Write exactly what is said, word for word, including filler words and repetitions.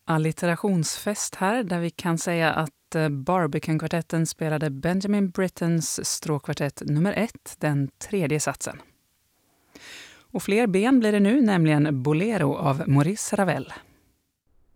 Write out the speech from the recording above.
allitterationsfest här där vi kan säga att Barbican-kvartetten spelade Benjamin Brittens stråkkvartett nummer ett, den tredje satsen. Och fler ben blir det nu, nämligen Bolero av Maurice Ravel.